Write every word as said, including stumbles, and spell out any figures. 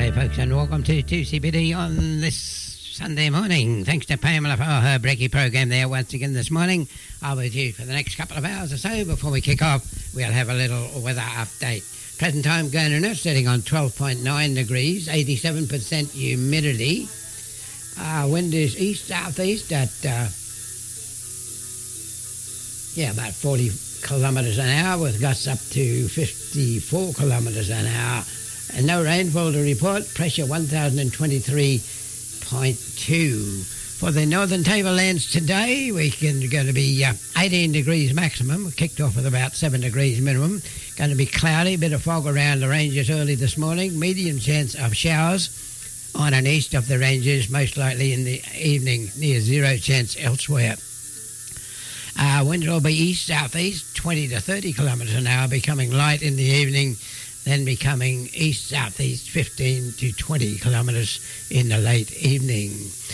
G'day folks and welcome to two C B D on this Sunday morning. Thanks to Pamela for her brekkie program there once again this morning. I'll be with you for the next couple of hours or so. Before we kick off, we'll have a little weather update. Present time going in sitting on twelve point nine degrees, eighty-seven percent humidity. Uh, wind is east-southeast at, uh, yeah, about forty kilometres an hour with gusts up to fifty-four kilometres an hour. And no rainfall to report. Pressure one thousand twenty-three point two. For the Northern Tablelands today, we're going to be uh, eighteen degrees maximum. We kicked off with about seven degrees minimum. Going to be cloudy, a bit of fog around the ranges early this morning. Medium chance of showers on and east of the ranges, most likely in the evening, near zero chance elsewhere. Uh, winds will be east-southeast, twenty to thirty kilometres an hour, becoming light in the evening, then becoming east-southeast, fifteen to twenty kilometres in the late evening.